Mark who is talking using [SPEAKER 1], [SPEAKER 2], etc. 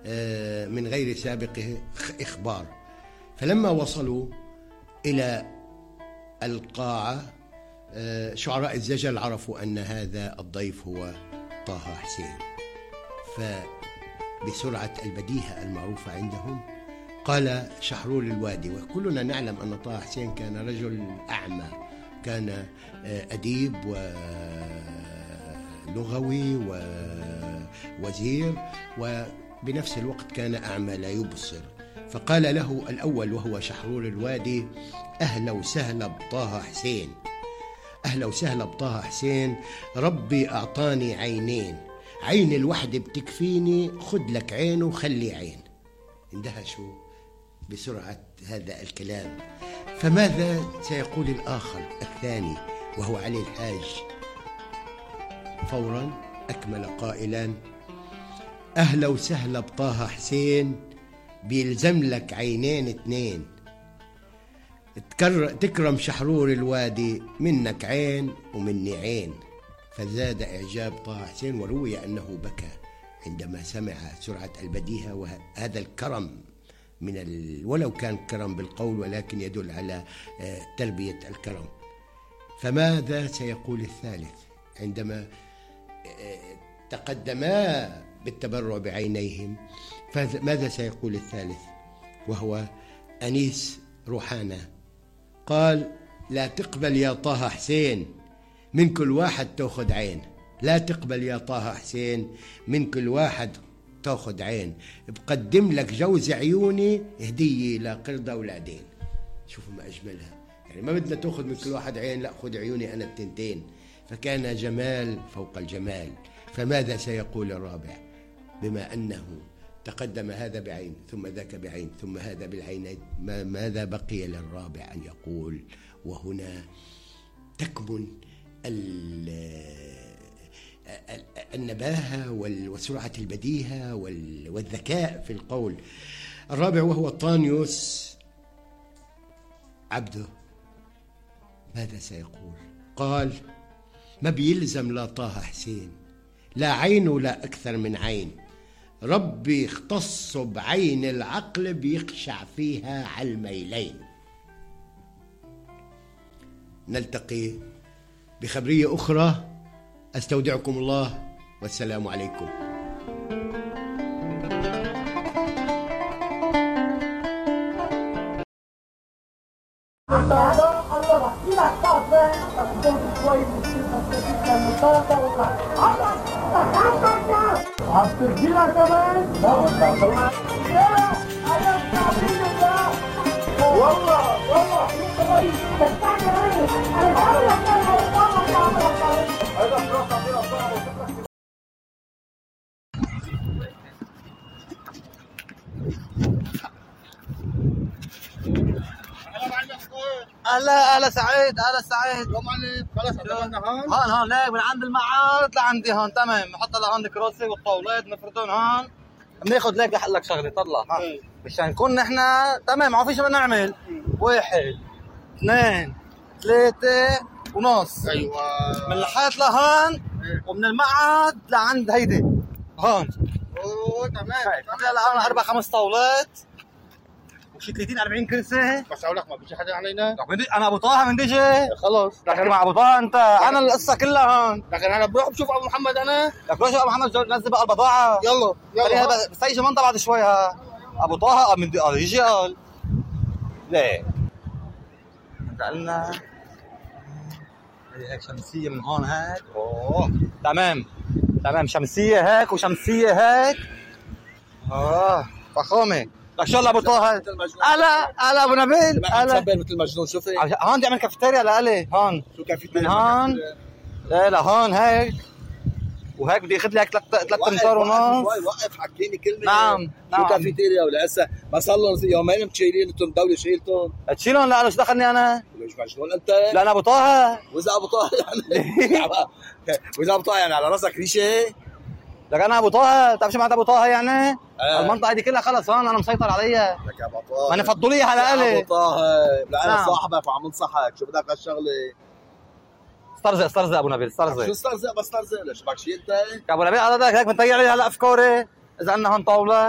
[SPEAKER 1] من غير سابق إخبار. فلما وصلوا إلى القاعة شعراء الزجل عرفوا أن هذا الضيف هو طه حسين، فبسرعة البديهة المعروفة عندهم قال شحرور الوادي. وكلنا نعلم أن طه حسين كان رجل أعمى، كان أديب ولغوي ووزير، وبنفس الوقت كان أعمى لا يبصر. فقال له الأول وهو شحرور الوادي: أهلا وسهلا بطه حسين، أهلا وسهلا بطه حسين، ربي أعطاني عينين، عين الوحدة بتكفيني، خد لك عين وخلي عين. اندهشوا بسرعة هذا الكلام. فماذا سيقول الآخر الثاني وهو علي الحاج؟ فورا أكمل قائلا: أهلا وسهلا بطه حسين، بيلزم لك عينين اتنين، تكرم شحرور الوادي، منك عين ومني عين. فزاد إعجاب طه حسين، وروي أنه بكى عندما سمع سرعة البديهة وهذا الكرم ولو كان كرم بالقول ولكن يدل على تربية الكرم. فماذا سيقول الثالث عندما تقدما بالتبرع بعينيهم؟ فماذا سيقول الثالث وهو أنيس روحانة؟ قال: لا تقبل يا طه حسين، من كل واحد تأخذ عين، لا تقبل يا طه حسين، من كل واحد تأخذ عين، بقدم لك جوز عيوني هدية لقردة ولادين. شوفوا ما أجملها، يعني ما بدنا تأخذ من كل واحد عين، لا خذ عيوني أنا التنتين. فكان جمال فوق الجمال. فماذا سيقول الرابع بما أنه تقدم هذا بعين ثم ذاك بعين ثم هذا بالعينين؟ ماذا بقي للرابع أن يقول؟ وهنا تكمن النباهة وسرعة البديهة والذكاء في القول. الرابع وهو طانيوس عبده، ماذا سيقول؟ قال: ما بيلزم لا طه حسين، لا عين ولا أكثر من عين، ربي اختص بعين العقل بيخشع فيها على الميلين. نلتقي بخبرية أخرى، أستودعكم الله والسلام عليكم.
[SPEAKER 2] اهلا سعيد، اهلا سعيد.
[SPEAKER 3] يا معلم خلص عملنا
[SPEAKER 2] هون ليك من عند المعرض لعندي هون. تمام، نحط لهون الكراسي والطاولات نفردهم هون. بناخذ ليك احل لك شغله، طلع مشان نكون نحن تمام. ما في شيء بدنا نعمل. 1 2 3 ونص.
[SPEAKER 3] ايوه،
[SPEAKER 2] من الحيط لهون ومن المعرض لعند هيدي هون.
[SPEAKER 3] اوه تمام.
[SPEAKER 2] هلا 4 5 طاولات وشي 30 40 كرسي.
[SPEAKER 3] بس اقول لك ما بيجي حدا علينا.
[SPEAKER 2] انا ابو طه من ديجي.
[SPEAKER 3] خلص
[SPEAKER 2] لكن مع ابو طه انت انا القصه كلها هون.
[SPEAKER 3] لكن انا بروح بشوف ابو محمد. انا
[SPEAKER 2] لك روح ابو محمد نزل بقى البضاعه.
[SPEAKER 3] يلا
[SPEAKER 2] بس هي منطقه بعد شوي. ابو طه من يجي قال ليه انت قلنا هيك شمسيه من هون هيك. اوه تمام شمسيه هيك وشمسيه هيك. فخامه. ان شاء الله ابو طه. هلا ابو نبيل.
[SPEAKER 3] هلا مثل مجنون. شوفي
[SPEAKER 2] هون بدي اعمل كافيتيريا لالي هون.
[SPEAKER 3] شو كافيتيريا؟
[SPEAKER 2] من هون لا هون هيك وهيك بدي اخذ لك 3 امتار ونص.
[SPEAKER 3] وقف حكيني كلمه.
[SPEAKER 2] نعم
[SPEAKER 3] شو كافيتيريا ولا هسه ما صار لهم يومين متشيلين انتم الدوله شيلتهم.
[SPEAKER 2] تشيلهم؟ لا شو دخلني انا؟
[SPEAKER 3] ليش مجنون انت؟
[SPEAKER 2] لا انا ابو طه.
[SPEAKER 3] واذا ابو طه يعني واذا ابو طه يعني على راسك ريشه.
[SPEAKER 2] لك انا ابو طه. بتعرف شو معناتها ابو طه يعني؟ المنطقه دي كلها خلص هون انا مسيطر عليها.
[SPEAKER 3] لك يا ابو طه
[SPEAKER 2] ما نفضليها على الي.
[SPEAKER 3] ابو طه لا انا صاحبك وعم انصحك. شو بدك هالشغله؟
[SPEAKER 2] استرزق ابو نبيل استرزق.
[SPEAKER 3] شو استرزق؟ بس استرزق ليش بدك شيء انت؟
[SPEAKER 2] يا ابو نبيل هذا هيك بنطيع عليها هلا افكاري. اذا عندنا هون طاوله